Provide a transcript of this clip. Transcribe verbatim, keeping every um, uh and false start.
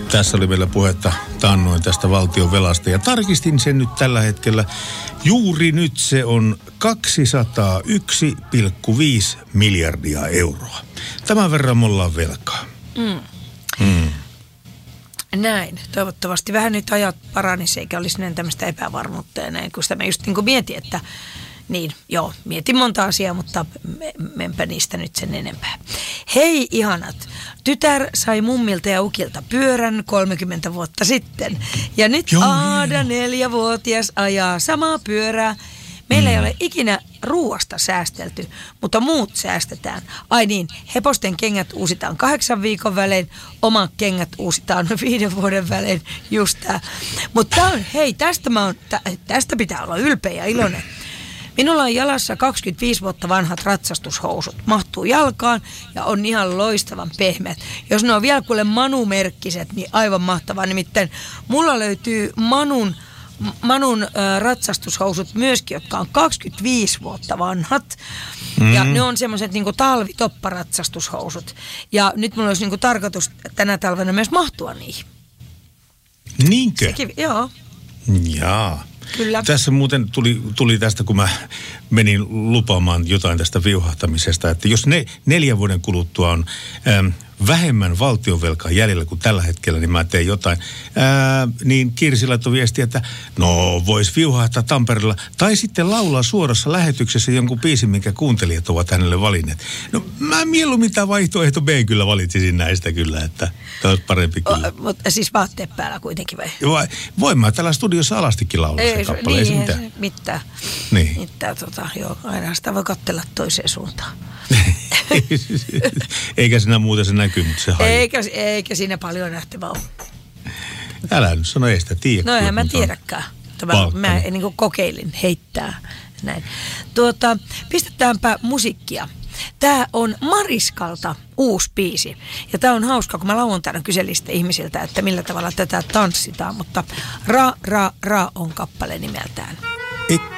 Tässä oli meillä puhetta taannoin tästä valtion velasta ja tarkistin sen nyt tällä hetkellä. Juuri nyt se on kaksisataayksi pilkku viisi miljardia euroa. Tämän verran me ollaan velkaa. Mm. Mm. Näin. Toivottavasti vähän nyt ajat paranisi eikä olisi näin tämmöistä epävarmuutta ja näin, kun sitä mä just niin kuin mietin, että niin, joo, mietin monta asiaa, mutta me, menpä niistä nyt sen enempää. Hei ihanat, tytär sai mummilta ja ukilta pyörän kolmekymmentä vuotta sitten. Ja nyt joo, Aada, neljävuotias, ajaa samaa pyörää. Meillä mm. ei ole ikinä ruuasta säästelty, mutta muut säästetään. Ai niin, heposten kengät uusitaan kahdeksan viikon välein, omat kengät uusitaan viiden vuoden välein, just tää. Mutta hei, tästä, mä oon, tästä pitää olla ylpeä ja iloinen. Minulla on jalassa kaksikymmentäviisi vuotta vanhat ratsastushousut. Mahtuu jalkaan ja on ihan loistavan pehmeät. Jos ne on vielä kuule Manu-merkkiset, niin aivan mahtavaa. Nimittäin mulla löytyy Manun, Manun äh, ratsastushousut myöskin, jotka on kaksikymmentäviisi vuotta vanhat. Mm. Ja ne on semmoiset niinku talvitopparatsastushousut. Ja nyt mulla olisi niinku tarkoitus tänä talvena myös mahtua niihin. Niinkö? Sekin, joo. Jaa. Kyllä. Tässä muuten tuli, tuli tästä, kun mä menin lupaamaan jotain tästä viuhahtamisesta, että jos ne neljän vuoden kuluttua on äm, vähemmän valtionvelkaa jäljellä kuin tällä hetkellä, niin mä teen jotain. Ää, niin Kirsi laittoi viestiä, että no vois viuhahtaa Tampereella tai sitten laulaa suorassa lähetyksessä jonkun biisin, minkä kuuntelijat ovat hänelle valinneet. No mä mieluummin tämä vaihtoehto B kyllä valitsisin näistä kyllä, että tämä olisi parempi kyllä. O, mutta siis vaatteet päällä kuitenkin vai? Vai voin mä täällä studiossa alastikin laulaa se kappale, ei se mitään. Ei mitään. Niin. Mitään, tota, joo, aina sitä voi katsella toiseen suuntaan. Eikä siinä muuten se näkyy, mutta se hajuu. Eikä, eikä siinä paljon nähtävää ole. Älä nyt sano, ei sitä tiedä. No eihän mä tiedäkään. Mä, mä niin kuin kokeilin heittää näin. Tuota, pistetäänpä musiikkia. Tää on Mariskalta uusi biisi. Ja tää on hauska, kun mä lauantaina kyselin sitten ihmisiltä, että millä tavalla tätä tanssitaan. Mutta Ra, Ra, Ra on kappale nimeltään. Ei